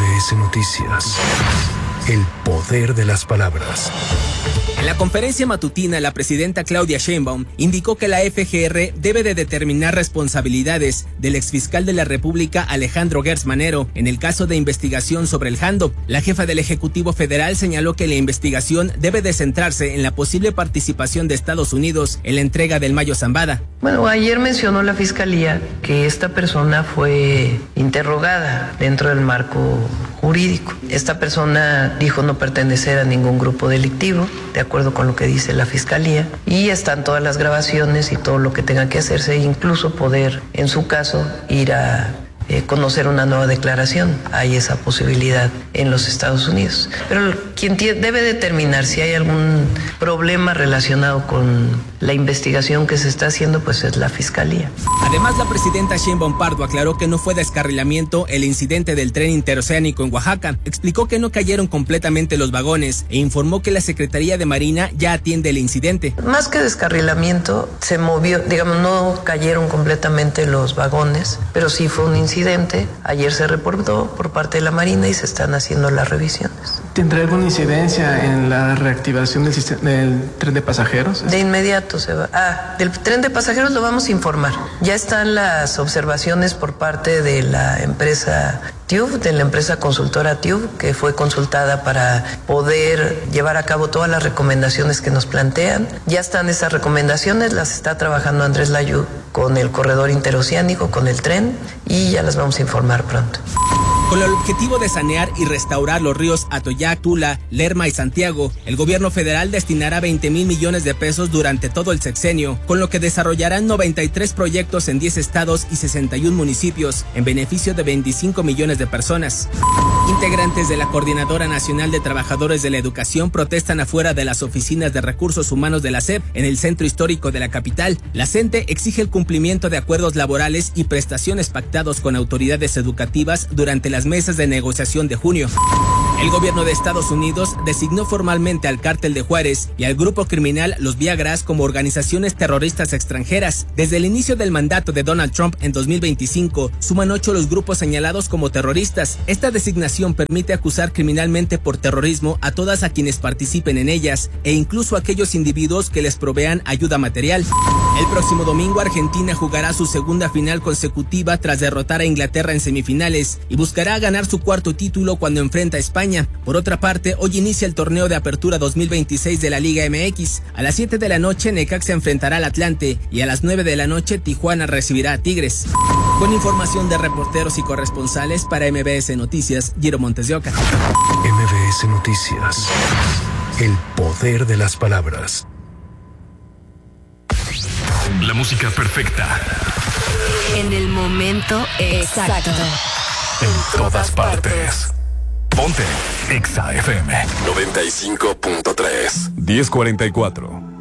MBS Noticias. El poder de las palabras. En la conferencia matutina, la presidenta Claudia Sheinbaum indicó que la FGR debe de determinar responsabilidades del exfiscal de la República Alejandro Gertz Manero en el caso de investigación sobre el Jando. La jefa del Ejecutivo Federal señaló que la investigación debe de centrarse en la posible participación de Estados Unidos en la entrega del Mayo Zambada. Bueno, ayer mencionó la Fiscalía que esta persona fue interrogada dentro del marco jurídico. Esta persona dijo no pertenecer a ningún grupo delictivo, de acuerdo con lo que dice la Fiscalía, y están todas las grabaciones y todo lo que tenga que hacerse, incluso poder, en su caso, ir a conocer una nueva declaración. Hay esa posibilidad en los Estados Unidos. Pero quien debe determinar si hay algún problema relacionado con la investigación que se está haciendo, pues es la Fiscalía. Además, la presidenta Sheinbaum Pardo aclaró que no fue descarrilamiento el incidente del tren interoceánico en Oaxaca. Explicó que no cayeron completamente los vagones e informó que la Secretaría de Marina ya atiende el incidente. Más que descarrilamiento, se movió, digamos, no cayeron completamente los vagones, pero sí fue un incidente. Ayer se reportó por parte de la Marina y se están haciendo las revisiones. ¿Tendrá alguna incidencia en la reactivación del tren de pasajeros? De inmediato se va. Del tren de pasajeros lo vamos a informar. Ya están las observaciones por parte de la empresa TÜV, de la empresa consultora TÜV, que fue consultada para poder llevar a cabo todas las recomendaciones que nos plantean. Ya están esas recomendaciones, las está trabajando Andrés Layú con el corredor interoceánico, con el tren, y ya las vamos a informar pronto. Con el objetivo de sanear y restaurar los ríos Atoyac, Tula, Lerma y Santiago, el gobierno federal destinará 20,000 millones de pesos durante todo el sexenio, con lo que desarrollarán 93 proyectos en 10 estados y 61 municipios, en beneficio de 25 millones de personas. Integrantes de la Coordinadora Nacional de Trabajadores de la Educación protestan afuera de las oficinas de recursos humanos de la SEP en el centro histórico de la capital. La CENTE exige el cumplimiento de acuerdos laborales y prestaciones pactados con autoridades educativas durante las mesas de negociación de junio. El gobierno de Estados Unidos designó formalmente al Cártel de Juárez y al grupo criminal Los Viagras como organizaciones terroristas extranjeras. Desde el inicio del mandato de Donald Trump en 2025, suman 8 los grupos señalados como terroristas. Esta designación permite acusar criminalmente por terrorismo a todas a quienes participen en ellas e incluso a aquellos individuos que les provean ayuda material. El próximo domingo, Argentina jugará su segunda final consecutiva tras derrotar a Inglaterra en semifinales y buscará ganar su cuarto título cuando enfrenta a España. Por otra parte, hoy inicia el torneo de apertura 2026 de la Liga MX. A las 7 de la noche, Necaxa enfrentará al Atlante y a las 9 de la noche, Tijuana recibirá a Tigres. Con información de reporteros y corresponsales para MBS Noticias, Giro Montes de Oca. MBS Noticias. El poder de las palabras. La música perfecta. En el momento exacto. En todas partes. Ponte Exa FM 95.3 1044.